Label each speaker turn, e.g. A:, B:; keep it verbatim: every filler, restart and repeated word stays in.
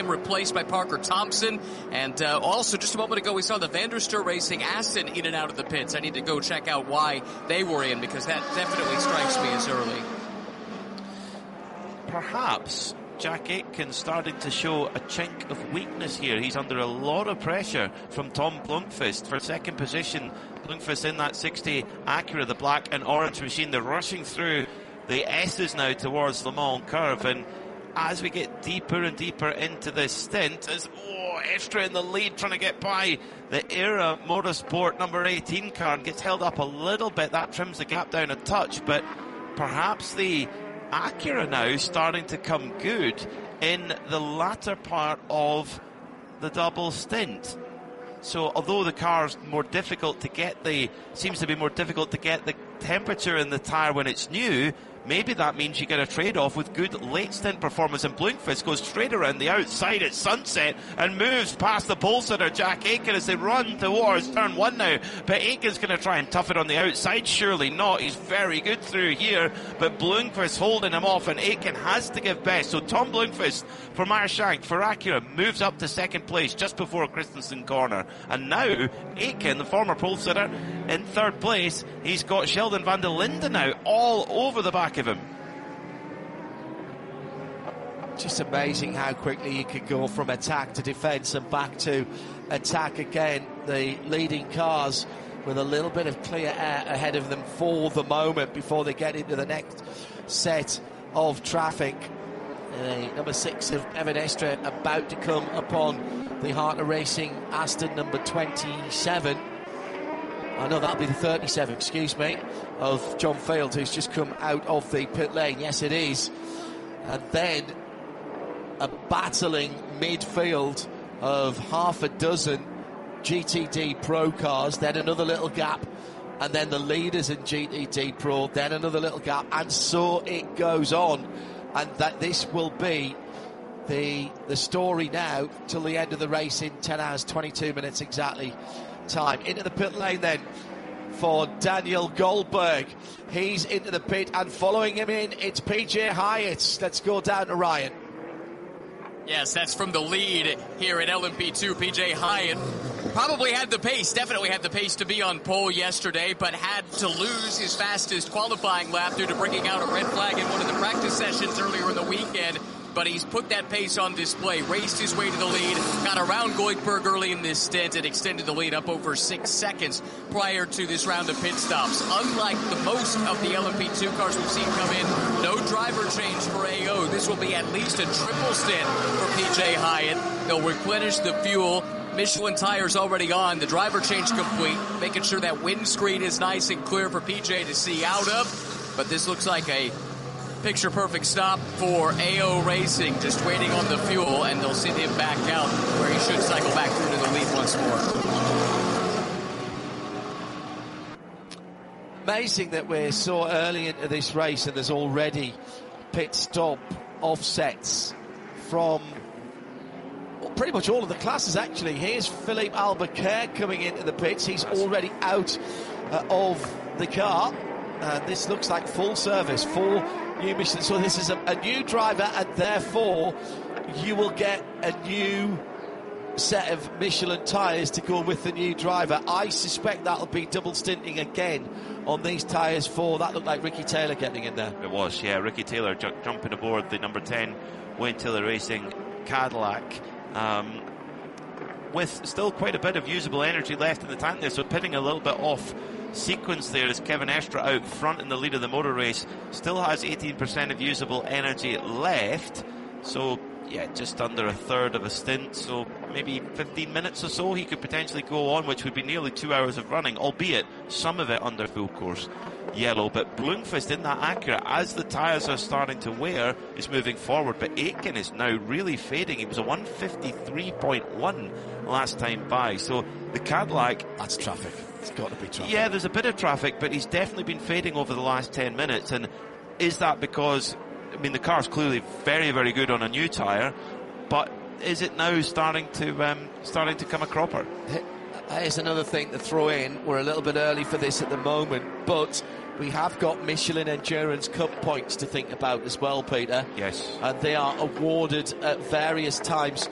A: replaced by Parker Thompson. And uh, also, just a moment ago, we saw the Vanderstur Racing Aston in and out of the pits. I need to go check out why they were in, because that definitely strikes me as early.
B: Perhaps Jack Aitken starting to show a chink of weakness here. He's under a lot of pressure from Tom Blomqvist for second position. Blomqvist in that sixty Acura, the black and orange machine. They're rushing through the S's now towards Le Mans curve, and as we get deeper and deeper into this stint, as oh, Estre in the lead trying to get by the Era Motorsport number eighteen car, and gets held up a little bit. That trims the gap down a touch, but perhaps the Acura now starting to come good in the latter part of the double stint. So although the car's more difficult to get the, seems to be more difficult to get the temperature in the tyre when it's new, maybe that means you get a trade-off with good late stint performance, and Blomqvist goes straight around the outside at Sunset and moves past the pole sitter Jack Aitken as they run towards turn one now. But Aitken's going to try and tough it on the outside. Surely not. He's very good through here, but Blomqvist holding him off, and Aitken has to give best. So Tom Blomqvist for Meyershank, for Acura, moves up to second place just before Christensen corner. And now Aitken, the former pole sitter, in third place. He's got Sheldon van der Linden now all over the back of him.
C: Just amazing how quickly you can go from attack to defence and back to attack again. The leading cars with a little bit of clear air ahead of them for the moment before they get into the next set of traffic. Uh, number six of Evan Estre about to come upon the Hartner Racing Aston number twenty-seven. I know that'll be the thirty-seven, excuse me, of John Field, who's just come out of the pit lane. Yes, it is. And then a battling midfield of half a dozen G T D Pro cars, then another little gap, and then the leaders in G T D Pro, then another little gap, and so it goes on. And that this will be the the story now till the end of the race in ten hours, twenty-two minutes exactly time. Into the pit lane then for Daniel Goldberg. He's into the pit, and following him in, it's P J Hyatt. Let's go down to Ryan.
A: Yes, that's from the lead here at L M P two. P J Hyatt probably had the pace, definitely had the pace to be on pole yesterday, but had to lose his fastest qualifying lap due to bringing out a red flag in one of the practice sessions earlier in the weekend. But he's put that pace on display, raced his way to the lead, got around Goldberg early in this stint, and extended the lead up over six seconds prior to this round of pit stops. Unlike the most of the L M P two cars we've seen come in, no driver change for A O. This will be at least a triple stint for P J Hyatt. They'll replenish the fuel. Michelin tires already on, the driver change complete, making sure that windscreen is nice and clear for P J to see out of. But this looks like a picture-perfect stop for A O Racing, just waiting on the fuel, and they'll send him back out where he should cycle back through to the lead once more.
C: Amazing that we're so early into this race and there's already pit stop offsets from well, pretty much all of the classes, actually. Here's Philippe Albuquerque coming into the pits. He's already out uh, of the car. And this looks like full service for new Michelin. So this is a, a new driver, and therefore you will get a new set of Michelin tyres to go with the new driver. I suspect that'll be double stinting again on these tyres for, that looked like Ricky Taylor getting in there.
B: It was, yeah, Ricky Taylor ju- jumping aboard the number ten Wayne Taylor Racing Cadillac. Um, with still quite a bit of usable energy left in the tank there, so pitting a little bit off sequence there as Kevin Estre out front in the lead of the motor race still has eighteen percent of usable energy left, so yeah, just under a third of a stint, so maybe fifteen minutes or so he could potentially go on, which would be nearly two hours of running, albeit some of it under full course yellow. But Blomqvist in that Acura, as the tyres are starting to wear, is moving forward, but Aitken is now really fading. He was a one fifty-three point one last time by, so the Cadillac,
C: that's traffic. It's got to be traffic.
B: Yeah, there's a bit of traffic, but he's definitely been fading over the last ten minutes. And is that because, I mean, the car's clearly very, very good on a new tyre, but is it now starting to um, starting to come a cropper?
C: Here's another thing to throw in. We're a little bit early for this at the moment, but we have got Michelin Endurance Cup points to think about as well, Peter.
B: Yes.
C: And they are awarded at various times